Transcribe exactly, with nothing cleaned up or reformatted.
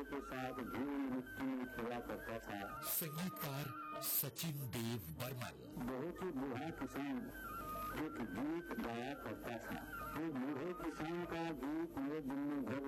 के साथ धूल मिट्टी में खेला करता था। संगीतकार सचिन देव बर्मन। बहुत ही बूढ़ा किसान एक गीत गाया करता था। वो बूढ़े किसान का गीत मेरे दिल में घर